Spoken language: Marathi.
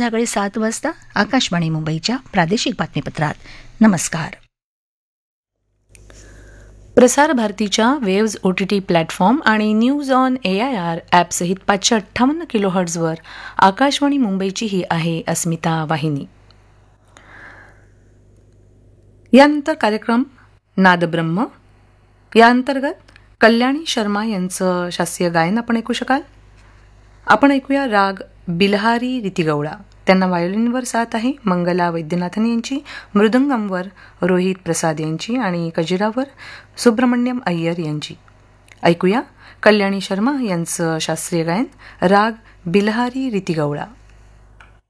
संध्याकाळी 7 वाजता आकाशवाणी मुंबईच्या प्रादेशिक बातमीपत्रात. नमस्कार. प्रसार भारतीच्या वेव्ज OTT प्लॅटफॉर्म आणि न्यूज ऑन AIR ॲपसहित 558 किलोहर्ट्झवर आकाशवाणी मुंबईची ही आहे अस्मिता वाहिनी. यानंतर कार्यक्रम नादब्रह्म, या अंतर्गत कल्याणी शर्मा यांचं शास्त्रीय गायन आपण ऐकू शकाल. आपण ऐकूया राग बिलहारी रीतिगवळा. त्यांना व्हायोलिनवर साथ आहे मंगला वैद्यनाथन यांची, मृदंगमवर रोहित प्रसाद यांची आणि कजिरावर सुब्रमण्यम अय्यर यांची. ऐकूया कल्याणी शर्मा यांचं शास्त्रीय गायन राग बिलहारी रीतिगवळा.